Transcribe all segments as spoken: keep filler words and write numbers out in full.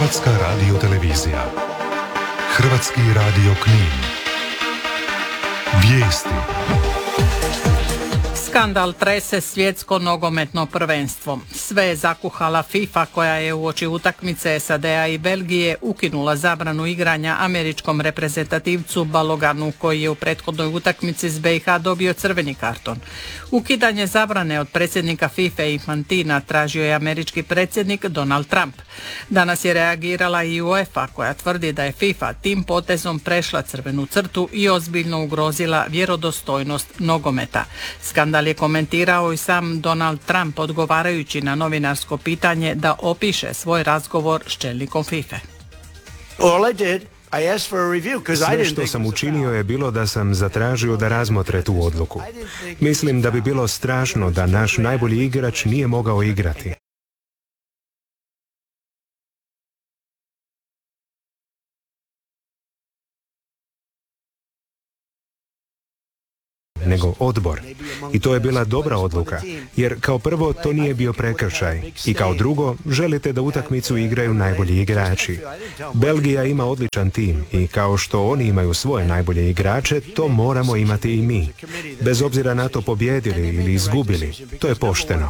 Hrvatska radiotelevizija. Hrvatski radio Knin. Vijesti. Skandal trese svjetsko nogometno prvenstvo. Sve je zakuhala FIFA koja je uoči utakmice S A D-a i Belgije ukinula zabranu igranja američkom reprezentativcu Baloganu koji je u prethodnoj utakmici s B i H dobio crveni karton. Ukidanje zabrane od predsjednika FIFA Infantina tražio je američki predsjednik Donald Trump. Danas je reagirala i UEFA koja tvrdi da je FIFA tim potezom prešla crvenu crtu i ozbiljno ugrozila vjerodostojnost nogometa. Skandal je komentirao i sam Donald Trump odgovarajući na novinarsko pitanje da opiše svoj razgovor s čelnikom FIFA. Sve što sam učinio je bilo da sam zatražio da razmotre tu odluku. Mislim da bi bilo strašno da naš najbolji igrač nije mogao igrati. Nego odbor. I to je bila dobra odluka, jer kao prvo to nije bio prekršaj i kao drugo želite da utakmicu igraju najbolji igrači. Belgija ima odličan tim i kao što oni imaju svoje najbolje igrače, to moramo imati i mi. Bez obzira na to pobijedili ili izgubili, to je pošteno.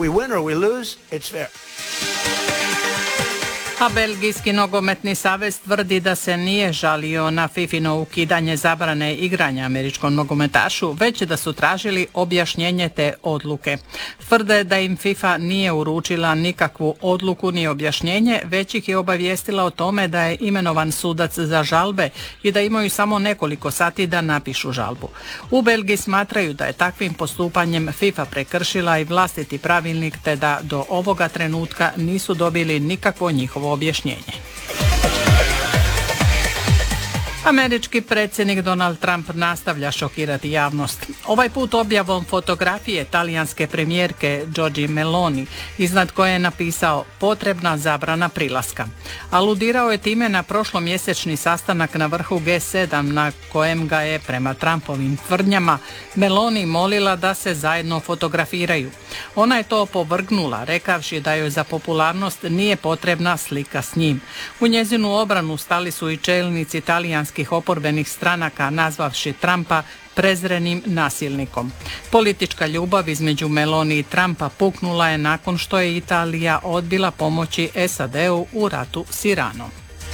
A Belgijski nogometni savez tvrdi da se nije žalio na FIFIno ukidanje zabrane igranja američkom nogometašu, već da su tražili objašnjenje te odluke. Tvrde da im FIFA nije uručila nikakvu odluku ni objašnjenje, već ih je obavijestila o tome da je imenovan sudac za žalbe i da imaju samo nekoliko sati da napišu žalbu. U Belgiji smatraju da je takvim postupanjem FIFA prekršila i vlastiti pravilnik, te da do ovoga trenutka nisu dobili nikakvo njihovo objašnjenje. Američki predsjednik Donald Trump nastavlja šokirati javnost. Ovaj put objavom fotografije talijanske premijerke Giorgie Meloni, iznad koje je napisao potrebna zabrana prilaska. Aludirao je time na prošlomjesečni sastanak na vrhu G sedam na kojem ga je, prema Trumpovim tvrdnjama, Meloni molila da se zajedno fotografiraju. Ona je to opovrgnula, rekavši da joj za popularnost nije potrebna slika s njim. U njezinu obranu stali su i čelnici talijanskih oporbenih stranaka, nazvavši Trumpa prezrenim nasilnikom. Politička ljubav između Meloni i Trumpa puknula je nakon što je Italija odbila pomoći S A D-u u ratu s Iranom.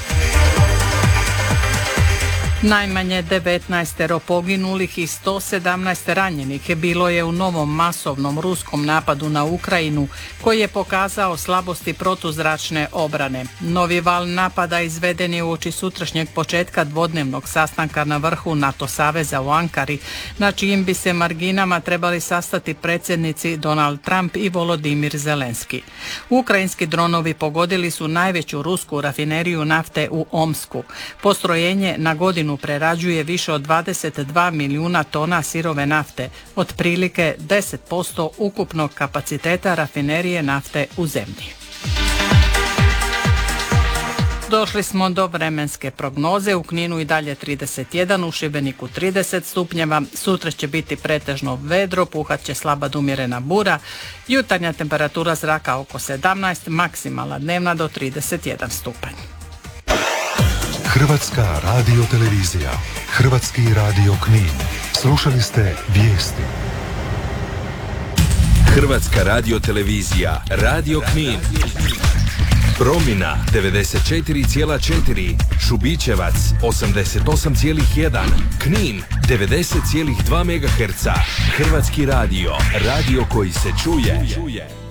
Najmanje devetnaest poginulih i sto sedamnaest ranjenih bilo je u novom masovnom ruskom napadu na Ukrajinu koji je pokazao slabosti protuzračne obrane. Novi val napada izveden je uoči sutrašnjeg početka dvodnevnog sastanka na vrhu NATO saveza u Ankari, na čijim bi se marginama trebali sastati predsjednici Donald Trump i Volodimir Zelenski. Ukrajinski dronovi pogodili su najveću rusku rafineriju nafte u Omsku. Postrojenje na godinu prerađuje više od dvadeset dva milijuna tona sirove nafte, otprilike deset posto ukupnog kapaciteta rafinerije nafte u zemlji. Došli smo do vremenske prognoze. U Kninu i dalje trideset jedan, u Šibeniku trideset stupnjeva, sutra će biti pretežno vedro, puhat će slaba do umjerena bura, jutarnja temperatura zraka oko sedamnaest, maksimalna dnevna do trideset jedan stupanj. Hrvatska radiotelevizija. Hrvatski radio Knin. Slušali ste vijesti. Hrvatska radiotelevizija. Radio Knin. Promina devedeset četiri zarez četiri, Šubićevac osamdeset osam zarez jedan, Knin devedeset zarez dva megaherca. Hrvatski radio. Radio koji se čuje.